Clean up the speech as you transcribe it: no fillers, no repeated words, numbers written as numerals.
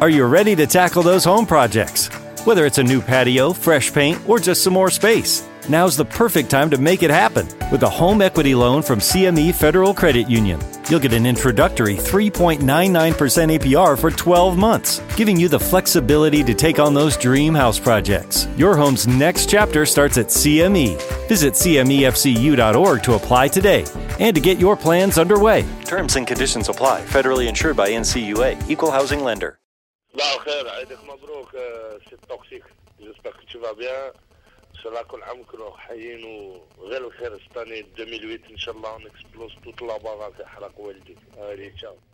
Are you ready to tackle those home projects? Whether it's a new patio, fresh paint, or just some more space, now's the perfect time to make it happen with a home equity loan from CME Federal Credit Union. You'll get an introductory 3.99% APR for 12 months, giving you the flexibility to take on those dream house projects. Your home's next chapter starts at CME. Visit CMEFCU.org to apply today and to get your plans underway. Terms and conditions apply. Federally insured by NCUA. Equal housing lender. صباح الخير، عيدك مبروك سي توكسيك. جيسبر كو تو فا بيان. ان شاء الله كل عام نكونوا حيين وغير الخير. ستاني 2008 ان شاء الله نكسبلوز توت لا باغا كيحرق والديك. هادي تشاو.